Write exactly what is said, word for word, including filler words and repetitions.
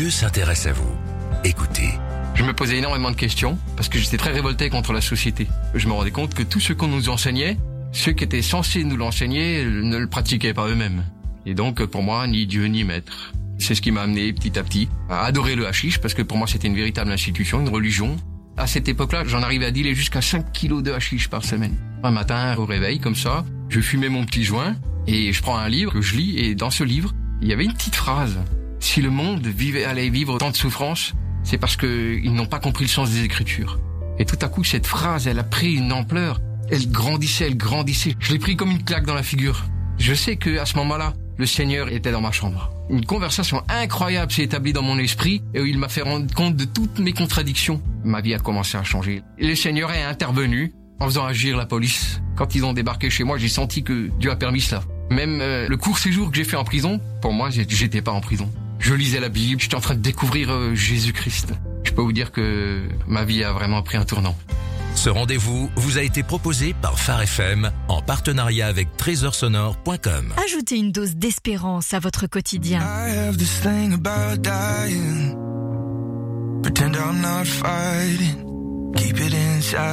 Dieu s'intéresse à vous. Écoutez. Je me posais énormément de questions parce que j'étais très révolté contre la société. Je me rendais compte que tout ce qu'on nous enseignait, ceux qui étaient censés nous l'enseigner ne le pratiquaient pas eux-mêmes. Et donc pour moi, ni Dieu ni maître. C'est ce qui m'a amené petit à petit à adorer le hashish parce que pour moi c'était une véritable institution, une religion. À cette époque-là, j'en arrivais à dealer jusqu'à cinq kilos de hashish par semaine. Un matin, au réveil, comme ça, je fumais mon petit joint et je prends un livre que je lis et dans ce livre, il y avait une petite phrase. Si le monde vivait, allait vivre tant de souffrances, c'est parce qu'ils n'ont pas compris le sens des Écritures. Et tout à coup, cette phrase, elle a pris une ampleur. Elle grandissait, elle grandissait. Je l'ai pris comme une claque dans la figure. Je sais que à ce moment-là, le Seigneur était dans ma chambre. Une conversation incroyable s'est établie dans mon esprit et où il m'a fait rendre compte de toutes mes contradictions. Ma vie a commencé à changer. Et le Seigneur est intervenu en faisant agir la police. Quand ils ont débarqué chez moi, j'ai senti que Dieu a permis cela. Même euh, le court séjour que j'ai fait en prison, pour moi, j'étais pas en prison. Je lisais la Bible, j'étais en train de découvrir euh, Jésus-Christ. Je peux vous dire que ma vie a vraiment pris un tournant. Ce rendez-vous vous a été proposé par Phare F M en partenariat avec trésor sonore point com. Ajoutez une dose d'espérance à votre quotidien. I have this thing about dying. Pretend I'm not fighting. Keep it inside.